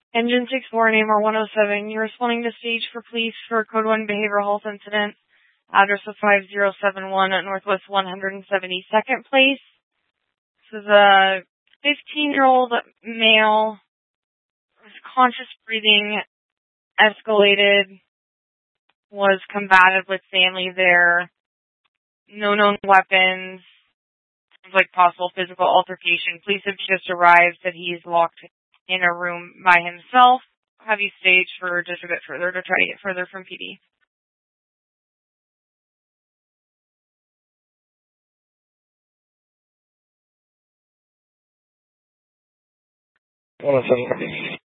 Engine 64, Namor 107. You're responding to stage for police for Code 1 behavioral health incident. Address of 5071 at Northwest 172nd Place. This is a 15-year-old male with conscious breathing, escalated, was combative with family there. No known weapons. Seems like possible physical altercation. Police have just arrived, said he's locked in a room by himself. Have you staged for just a bit further to try to get further from PD? One second.